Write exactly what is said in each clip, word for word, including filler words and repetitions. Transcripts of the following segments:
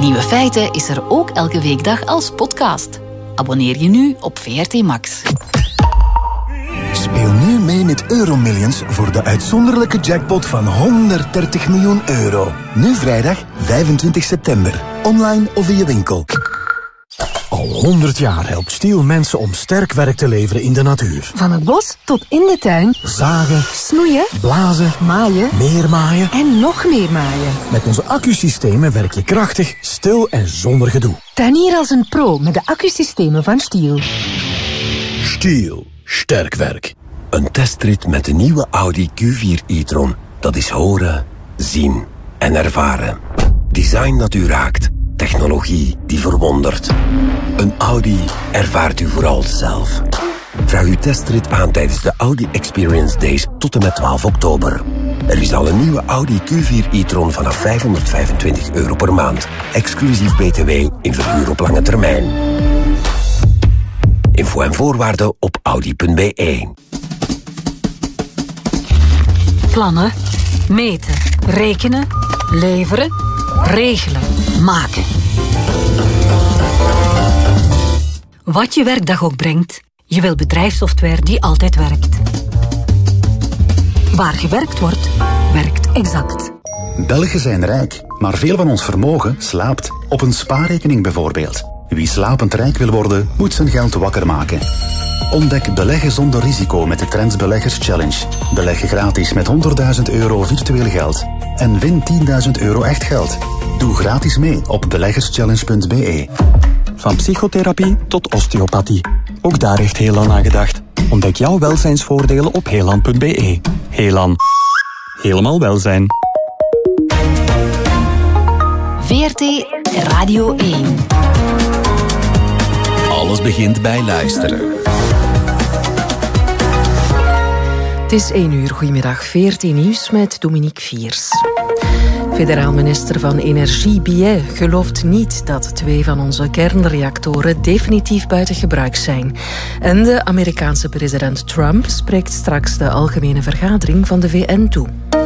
Nieuwe Feiten is er ook elke weekdag als podcast. Abonneer je nu op V R T Max. Speel nu mee met Euromillions voor de uitzonderlijke jackpot van honderddertig miljoen euro. Nu vrijdag vijfentwintig september. Online of in je winkel. Al honderd jaar helpt Stiel mensen om sterk werk te leveren in de natuur. Van het bos tot in de tuin. Zagen, snoeien, blazen, maaien, meer maaien en nog meer maaien. Met onze accusystemen werk je krachtig, stil en zonder gedoe. Tuinier als een pro met de accusystemen van Stiel. Stiel. Sterk werk. Een testrit met de nieuwe Audi Q vier e-tron. Dat is horen, zien en ervaren. Design dat u raakt. Technologie die verwondert. Een Audi ervaart u vooral zelf. Vraag uw testrit aan tijdens de Audi Experience Days tot en met twaalf oktober. Er is al een nieuwe Audi Q vier e-tron vanaf vijfhonderdvijfentwintig euro per maand. Exclusief B T W in verhuur op lange termijn. Info en voorwaarden op audi punt b e. Plannen, meten, rekenen, leveren, regelen, maken. Wat je werkdag ook brengt, je wil bedrijfssoftware die altijd werkt. Waar gewerkt wordt, werkt Exact. Belgen zijn rijk, maar veel van ons vermogen slaapt. Op een spaarrekening bijvoorbeeld. Wie slapend rijk wil worden, moet zijn geld wakker maken. Ontdek beleggen zonder risico met de Trends Beleggers Challenge. Beleg gratis met honderdduizend euro virtueel geld. En win tienduizend euro echt geld. Doe gratis mee op beleggerschallenge punt b e. Van psychotherapie tot osteopathie. Ook daar heeft Helan aan gedacht. Ontdek jouw welzijnsvoordelen op helan punt b e. Helan. Helemaal welzijn. V R T Radio één. Alles begint bij luisteren. Het is één uur. Goedemiddag. V R T Nieuws met Dominique Viers. Federaal minister van Energie Billet gelooft niet dat twee van onze kernreactoren definitief buiten gebruik zijn. En de Amerikaanse president Trump spreekt straks de algemene vergadering van de V N toe.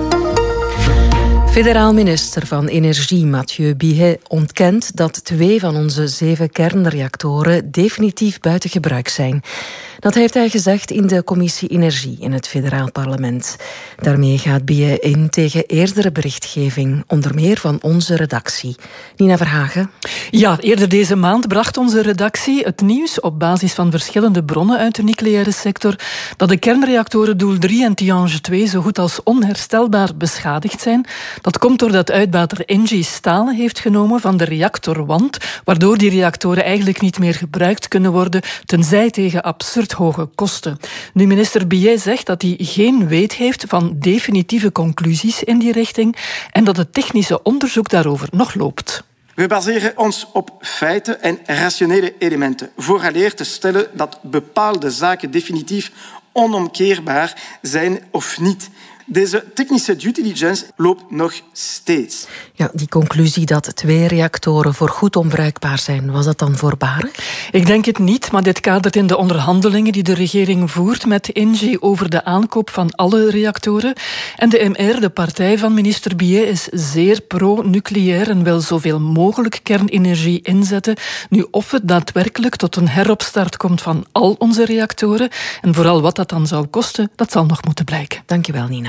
Federaal minister van Energie Mathieu Billet ontkent dat twee van onze zeven kernreactoren definitief buiten gebruik zijn. Dat heeft hij gezegd in de commissie Energie in het federaal parlement. Daarmee gaat Billet in tegen eerdere berichtgeving, onder meer van onze redactie. Nina Verhagen. Ja, eerder deze maand bracht onze redactie het nieuws op basis van verschillende bronnen uit de nucleaire sector dat de kernreactoren Doel drie en Tihange twee zo goed als onherstelbaar beschadigd zijn. Dat komt doordat uitbater Engie stalen heeft genomen van de reactorwand, waardoor die reactoren eigenlijk niet meer gebruikt kunnen worden, tenzij tegen absurd hoge kosten. Nu, minister Billet zegt dat hij geen weet heeft van definitieve conclusies in die richting en dat het technische onderzoek daarover nog loopt. We baseren ons op feiten en rationele elementen, vooraleer te stellen dat bepaalde zaken definitief onomkeerbaar zijn of niet. Deze technische due diligence loopt nog steeds. Ja, die conclusie dat twee reactoren voorgoed onbruikbaar zijn, was dat dan voorbarig? Ik denk het niet, maar dit kadert in de onderhandelingen die de regering voert met Engie over de aankoop van alle reactoren. En de M R, de partij van minister Billet, is zeer pro-nucleair en wil zoveel mogelijk kernenergie inzetten. Nu, of het daadwerkelijk tot een heropstart komt van al onze reactoren en vooral wat dat dan zou kosten, dat zal nog moeten blijken. Dankjewel, Nina.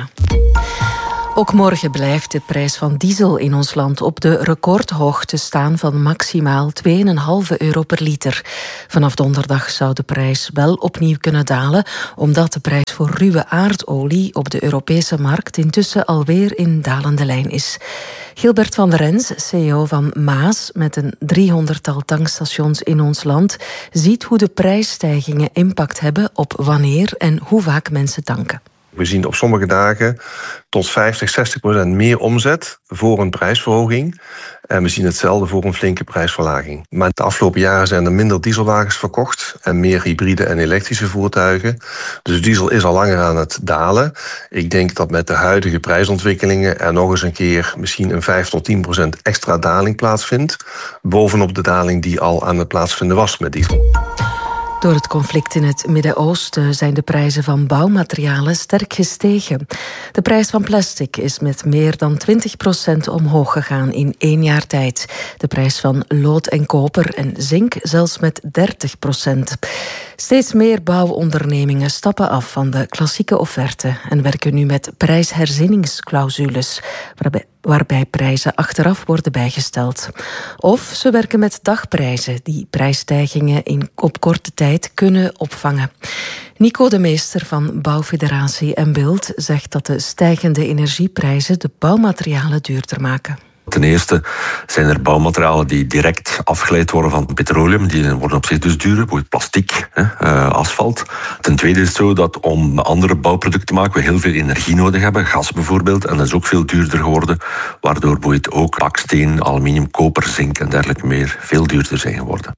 Ook morgen blijft de prijs van diesel in ons land op de recordhoogte staan van maximaal twee komma vijf euro per liter. Vanaf donderdag zou de prijs wel opnieuw kunnen dalen, omdat de prijs voor ruwe aardolie op de Europese markt intussen alweer in dalende lijn is. Gilbert van der Rens, C E O van Maas, met een driehonderdtal tankstations in ons land, ziet hoe de prijsstijgingen impact hebben op wanneer en hoe vaak mensen tanken. We zien op sommige dagen tot vijftig, zestig procent meer omzet voor een prijsverhoging. En we zien hetzelfde voor een flinke prijsverlaging. Maar de afgelopen jaren zijn er minder dieselwagens verkocht en meer hybride en elektrische voertuigen. Dus diesel is al langer aan het dalen. Ik denk dat met de huidige prijsontwikkelingen er nog eens een keer misschien een vijf tot tien procent extra daling plaatsvindt. Bovenop de daling die al aan het plaatsvinden was met diesel. Door het conflict in het Midden-Oosten zijn de prijzen van bouwmaterialen sterk gestegen. De prijs van plastic is met meer dan twintig procent omhoog gegaan in één jaar tijd. De prijs van lood en koper en zink zelfs met dertig procent. Steeds meer bouwondernemingen stappen af van de klassieke offerte en werken nu met prijsherzieningsclausules, waarbij waarbij prijzen achteraf worden bijgesteld. Of ze werken met dagprijzen die prijsstijgingen in, op korte tijd kunnen opvangen. Nico de Meester van Bouwfederatie en Beeld zegt dat de stijgende energieprijzen de bouwmaterialen duurder maken. Ten eerste zijn er bouwmaterialen die direct afgeleid worden van petroleum. Die worden op zich dus duurder, bijvoorbeeld plastic, uh, asfalt. Ten tweede is het zo dat om andere bouwproducten te maken we heel veel energie nodig hebben. Gas bijvoorbeeld. En dat is ook veel duurder geworden. Waardoor bijvoorbeeld ook baksteen, aluminium, koper, zink en dergelijke meer veel duurder zijn geworden.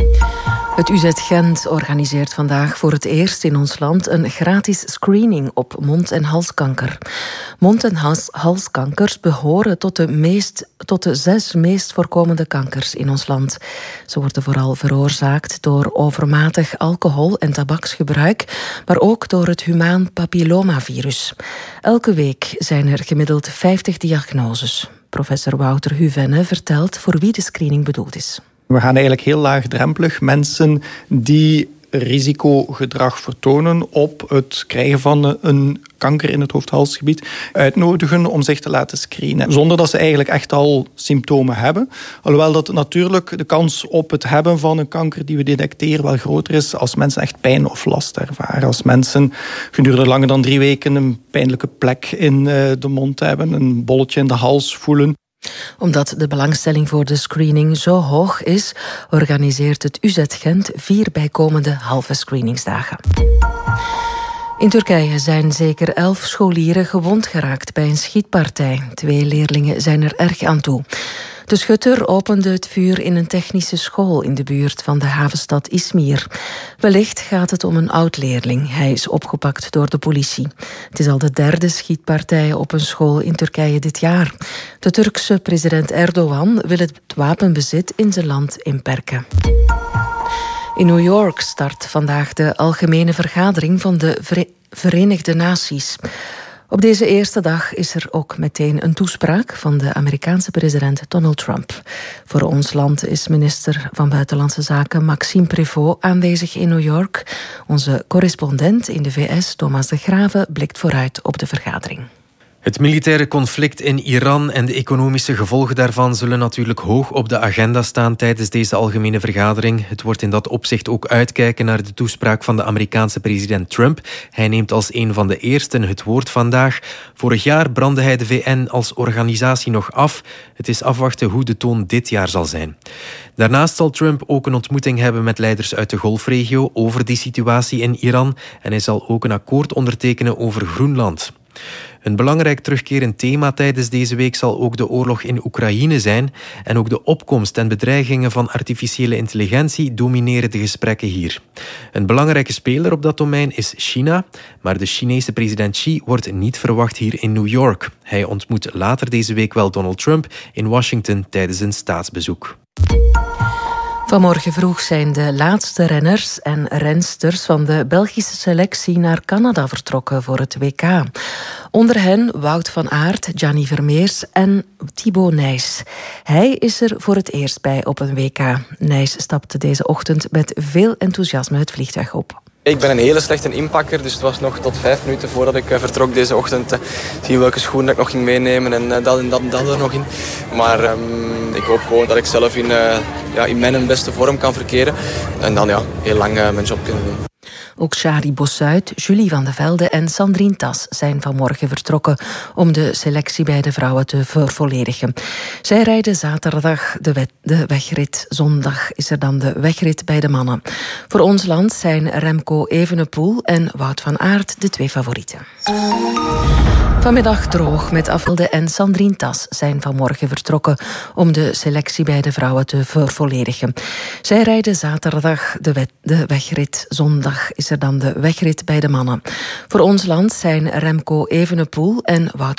Het U Z Gent organiseert vandaag voor het eerst in ons land een gratis screening op mond- en halskanker. Mond- en hals- halskankers behoren tot de, meest, tot de zes meest voorkomende kankers in ons land. Ze worden vooral veroorzaakt door overmatig alcohol- en tabaksgebruik, maar ook door het humaan papillomavirus. Elke week zijn er gemiddeld vijftig diagnoses. Professor Wouter Huvenne vertelt voor wie de screening bedoeld is. We gaan eigenlijk heel laagdrempelig mensen die risicogedrag vertonen op het krijgen van een kanker in het hoofd-halsgebied uitnodigen om zich te laten screenen. Zonder dat ze eigenlijk echt al symptomen hebben. Alhoewel dat natuurlijk de kans op het hebben van een kanker die we detecteren wel groter is als mensen echt pijn of last ervaren. Als mensen gedurende langer dan drie weken een pijnlijke plek in de mond hebben, een bolletje in de hals voelen. Omdat de belangstelling voor de screening zo hoog is, organiseert het U Z Gent vier bijkomende halve screeningsdagen. In Turkije zijn zeker elf scholieren gewond geraakt bij een schietpartij. Twee leerlingen zijn er erg aan toe. De schutter opende het vuur in een technische school in de buurt van de havenstad Izmir. Wellicht gaat het om een oud-leerling. Hij is opgepakt door de politie. Het is al de derde schietpartij op een school in Turkije dit jaar. De Turkse president Erdogan wil het wapenbezit in zijn land inperken. In New York start vandaag de algemene vergadering van de Verenigde Naties. Op deze eerste dag is er ook meteen een toespraak van de Amerikaanse president Donald Trump. Voor ons land is minister van Buitenlandse Zaken Maxime Prévost aanwezig in New York. Onze correspondent in de V S, Thomas de Graeve, blikt vooruit op de vergadering. Het militaire conflict in Iran en de economische gevolgen daarvan zullen natuurlijk hoog op de agenda staan tijdens deze algemene vergadering. Het wordt in dat opzicht ook uitkijken naar de toespraak van de Amerikaanse president Trump. Hij neemt als een van de eersten het woord vandaag. Vorig jaar brandde hij de V N als organisatie nog af. Het is afwachten hoe de toon dit jaar zal zijn. Daarnaast zal Trump ook een ontmoeting hebben met leiders uit de Golfregio over die situatie in Iran. En hij zal ook een akkoord ondertekenen over Groenland. Een belangrijk terugkerend thema tijdens deze week zal ook de oorlog in Oekraïne zijn. En ook de opkomst en bedreigingen van artificiële intelligentie domineren de gesprekken hier. Een belangrijke speler op dat domein is China. Maar de Chinese president Xi wordt niet verwacht hier in New York. Hij ontmoet later deze week wel Donald Trump in Washington tijdens een staatsbezoek. Vanmorgen vroeg zijn de laatste renners en rensters van de Belgische selectie naar Canada vertrokken voor het W K. Onder hen Wout van Aert, Gianni Vermeers en Thibaut Nys. Hij is er voor het eerst bij op een W K. Nys stapte deze ochtend met veel enthousiasme het vliegtuig op. Ik ben een hele slechte inpakker, dus het was nog tot vijf minuten voordat ik vertrok deze ochtend. Uh, zien welke schoenen ik nog ging meenemen en uh, dat en dat en dat er nog in. Maar um, ik hoop gewoon dat ik zelf in, uh, ja, in mijn beste vorm kan verkeren. En dan ja, heel lang uh, mijn job kunnen doen. Ook Shari Bossuit, Julie van de Velde en Sandrine Tas zijn vanmorgen vertrokken om de selectie bij de vrouwen te vervolledigen. Zij rijden zaterdag de, we- de wegrit. Zondag is er dan de wegrit bij de mannen. Voor ons land zijn Remco Evenepoel en Wout van Aert de twee favorieten. Vanmiddag droog met afvalde en Sandrine Tas zijn vanmorgen vertrokken om de selectie bij de vrouwen te vervolledigen. Zij rijden zaterdag de, we- de wegrit. Zondag is er dan de wegrit bij de mannen. Voor ons land zijn Remco Evenepoel en Wout